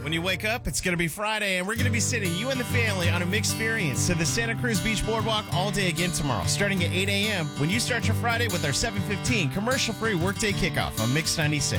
When you wake up, it's going to be Friday, and we're going to be sitting, you and the family, on a mixed experience to the Santa Cruz Beach Boardwalk all day again tomorrow, starting at 8 a.m. when you start your Friday with our 7:15 commercial-free workday kickoff on Mix 96.